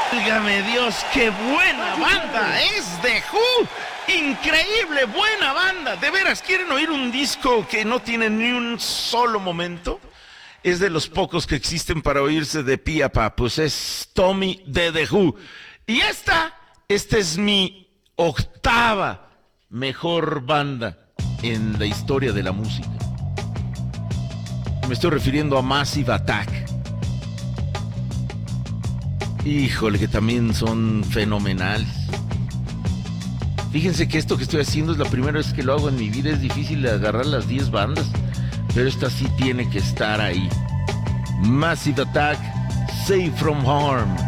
Válgame Dios, qué buena banda es The Who. Increíble, buena banda. ¿De veras quieren oír un disco que no tiene ni un solo momento? Es de los pocos que existen para oírse de pie a pa. Pues es Tommy de The Who. Y esta es mi octava mejor banda en la historia de la música. Me estoy refiriendo a Massive Attack. Híjole, que también son fenomenales. Fíjense que esto que estoy haciendo es la primera vez que lo hago en mi vida. Es difícil de agarrar las 10 bandas, pero esta sí tiene que estar ahí. Massive Attack, Safe from Harm.